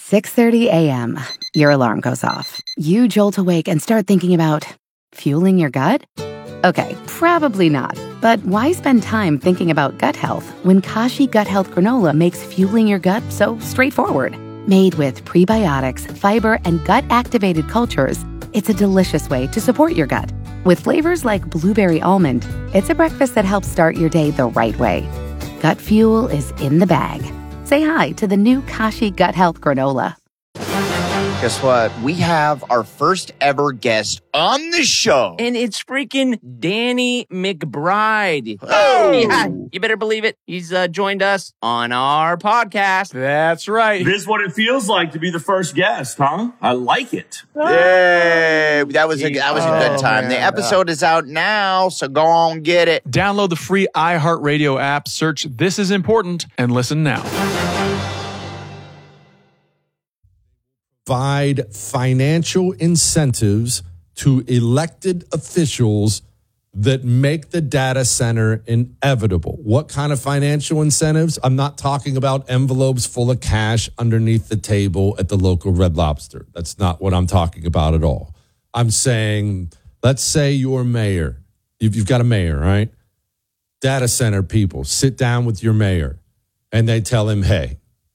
6:30 a.m. Your alarm goes off. You jolt awake and start thinking about fueling your gut? Okay, probably not. But why spend time thinking about gut health when Kashi Gut Health Granola makes fueling your gut so straightforward? Made with prebiotics, fiber, and gut-activated cultures, it's a delicious way to support your gut. With flavors like blueberry almond, it's a breakfast that helps start your day the right way. Gut fuel is in the bag. Say hi to the new Kashi Gut Health Granola. Guess what? We have our first ever guest on the show. And it's freaking Danny McBride. Oh! Yeah, you better believe it. He's joined us on our podcast. That's right. This is what it feels like to be the first guest, huh? I like it. Yay! That was a good time. Man. The episode is out now, so go on, get it. Download the free iHeartRadio app, search This Is Important, and listen now. Provide financial incentives to elected officials that make the data center inevitable. What kind of financial incentives? I'm not talking about envelopes full of cash underneath the table at the local Red Lobster. That's not what I'm talking about at all. I'm saying, let's say you're mayor. You've got a mayor, right? Data center people sit down with your mayor and they tell him, hey,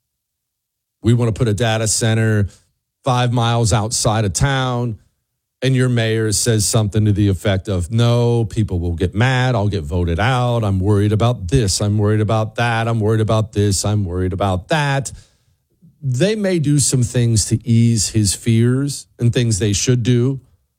we want to put a data center 5 miles outside of town, and your mayor says something to the effect of, no, people will get mad, I'll get voted out, I'm worried about this, I'm worried about that, I'm worried about this, I'm worried about that. They may do some things to ease his fears and things they should do,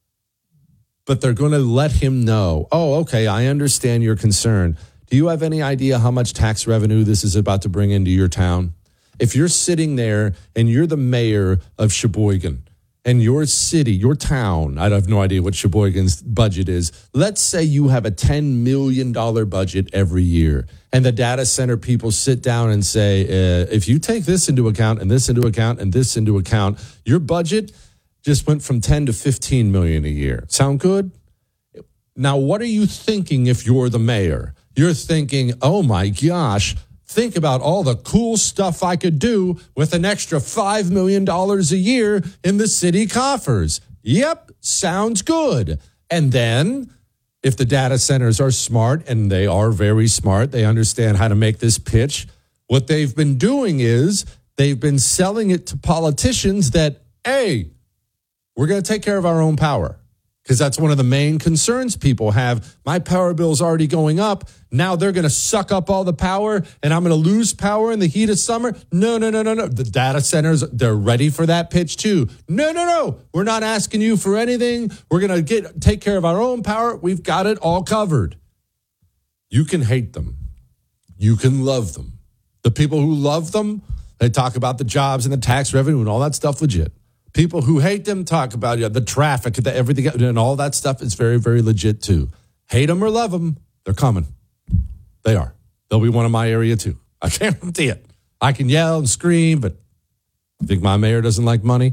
but they're going to let him know, oh, okay, I understand your concern. Do you have any idea how much tax revenue this is about to bring into your town? If you're sitting there and you're the mayor of Sheboygan and your city, your town, I have no idea what Sheboygan's budget is. Let's say you have a $10 million budget every year and the data center people sit down and say, if you take this into account and this into account and this into account, your budget just went from 10 to 15 million a year. Sound good? Now, what are you thinking if you're the mayor? You're thinking, oh my gosh, think about all the cool stuff I could do with an extra $5 million a year in the city coffers. Yep, sounds good. And then if the data centers are smart, and they are very smart, they understand how to make this pitch, what they've been doing is they've been selling it to politicians that, hey, we're going to take care of our own power. Because that's one of the main concerns people have. My power bill's already going up. Now they're going to suck up all the power and I'm going to lose power in the heat of summer. No. The data centers, they're ready for that pitch too. No. We're not asking you for anything. We're going to take care of our own power. We've got it all covered. You can hate them. You can love them. The people who love them, they talk about the jobs and the tax revenue and all that stuff legit. People who hate them talk about the traffic, everything, and all that stuff is very, very legit too. Hate them or love them, they're coming. They are. They'll be one of my area too. I guarantee it. I can yell and scream, but you think my mayor doesn't like money?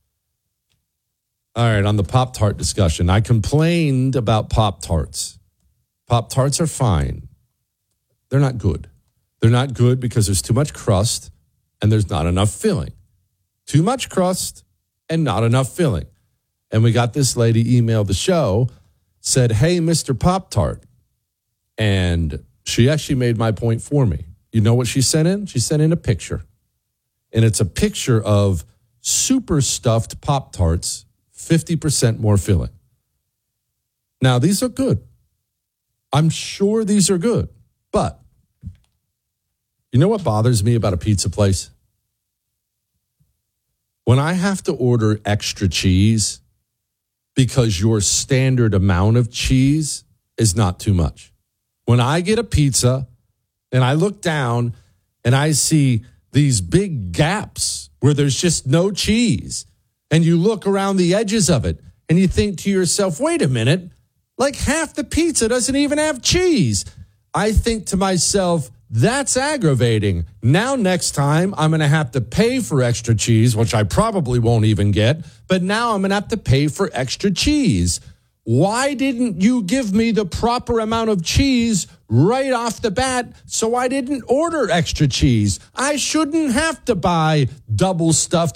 All right, on the Pop-Tart discussion, I complained about Pop-Tarts. Pop-Tarts are fine. They're not good. They're not good because there's too much crust and there's not enough filling. Too much crust and not enough filling. And we got this lady emailed the show, said, hey, Mr. Pop-Tart. And she actually made my point for me. You know what she sent in? She sent in a picture. And it's a picture of super stuffed Pop-Tarts, 50% more filling. Now, these are good. I'm sure these are good. But you know what bothers me about a pizza place? When I have to order extra cheese because your standard amount of cheese is not too much. When I get a pizza and I look down and I see these big gaps where there's just no cheese, and you look around the edges of it and you think to yourself, wait a minute, like half the pizza doesn't even have cheese. I think to myself, that's aggravating. Now, next time, I'm going to have to pay for extra cheese, which I probably won't even get. But now I'm going to have to pay for extra cheese. Why didn't you give me the proper amount of cheese right off the bat so I didn't order extra cheese? I shouldn't have to buy double stuffed